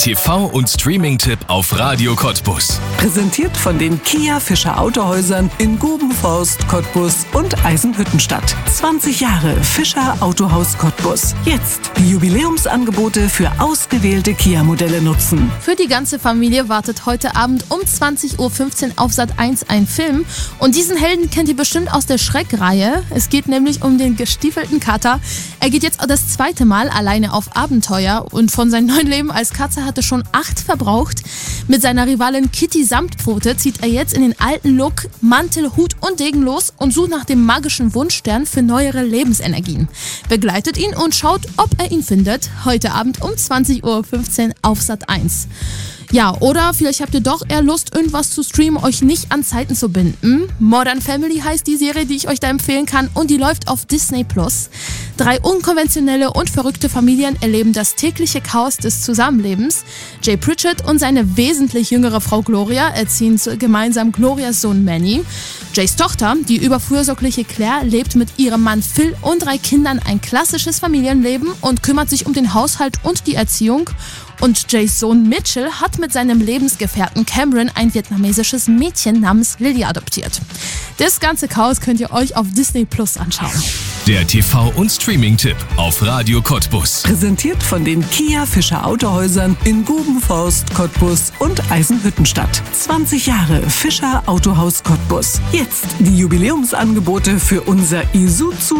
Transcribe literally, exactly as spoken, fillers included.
T V- und Streaming-Tipp auf Radio Cottbus. Präsentiert von den Kia Fischer Autohäusern in Gubenforst, Cottbus und Eisenhüttenstadt. zwanzig Jahre Fischer Autohaus Cottbus. Jetzt die Jubiläumsangebote für ausgewählte Kia-Modelle nutzen. Für die ganze Familie wartet heute Abend um zwanzig Uhr fünfzehn auf Sat eins ein Film. Und diesen Helden kennt ihr bestimmt aus der Schreck-Reihe. Es geht nämlich um den gestiefelten Kater. Er geht jetzt das zweite Mal alleine auf Abenteuer und von seinem neuen Leben als Katze hat er schon acht verbraucht. Mit seiner Rivalin Kitty Samtpfote zieht er jetzt in den alten Look, Mantel, Hut und Degen los und sucht nach dem magischen Wunschstern für neuere Lebensenergien. Begleitet ihn und schaut, ob er ihn findet. Heute Abend um zwanzig Uhr fünfzehn auf Sat eins. Ja, oder vielleicht habt ihr doch eher Lust, irgendwas zu streamen, euch nicht an Zeiten zu binden. Modern Family heißt die Serie, die ich euch da empfehlen kann und die läuft auf Disney Plus. Drei unkonventionelle und verrückte Familien erleben das tägliche Chaos des Zusammenlebens. Jay Pritchett und seine wesentlich jüngere Frau Gloria erziehen gemeinsam Glorias Sohn Manny. Jays Tochter, die überfürsorgliche Claire, lebt mit ihrem Mann Phil und drei Kindern ein klassisches Familienleben und kümmert sich um den Haushalt und die Erziehung. Und Jays Sohn Mitchell hat mit seinem Lebensgefährten Cameron ein vietnamesisches Mädchen namens Lily adoptiert. Das ganze Chaos könnt ihr euch auf Disney Plus anschauen. Der T V- und Streaming-Tipp auf Radio Cottbus. Präsentiert von den Kia Fischer Autohäusern in Gubenforst, Cottbus und Eisenhüttenstadt. zwanzig Jahre Fischer Autohaus Cottbus. Jetzt die Jubiläumsangebote für unser Isuzu